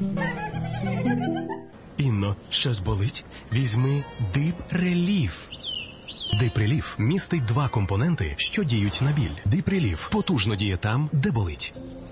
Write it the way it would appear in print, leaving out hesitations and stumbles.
Інно, щось болить? Візьми Дипреліф. Дипреліф містить 2 компоненти, що діють на біль. Дипреліф потужно діє там, де болить.